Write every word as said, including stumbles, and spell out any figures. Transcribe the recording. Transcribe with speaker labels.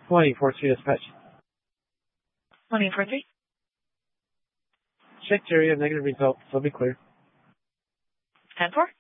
Speaker 1: one eight four three dispatch.
Speaker 2: one eight four three.
Speaker 1: Checked area, negative results, so be clear.
Speaker 2: ten four.